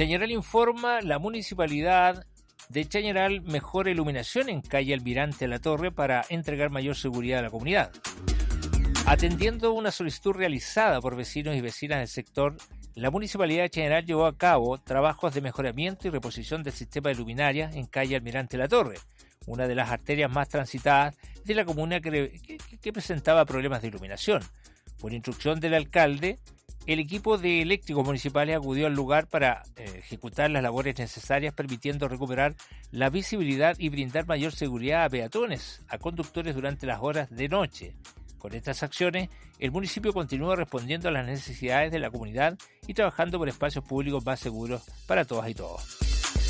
Chañaral informa, la municipalidad de Chañaral mejora iluminación en calle Almirante La Torre para entregar mayor seguridad a la comunidad. Atendiendo una solicitud realizada por vecinos y vecinas del sector, la Municipalidad de Chañaral llevó a cabo trabajos de mejoramiento y reposición del sistema de luminarias en calle Almirante La Torre, una de las arterias más transitadas de la comuna que presentaba problemas de iluminación. Por instrucción del alcalde, el equipo de eléctricos municipales acudió al lugar para ejecutar las labores necesarias, permitiendo recuperar la visibilidad y brindar mayor seguridad a peatones, a conductores durante las horas de noche. Con estas acciones, el municipio continúa respondiendo a las necesidades de la comunidad y trabajando por espacios públicos más seguros para todas y todos.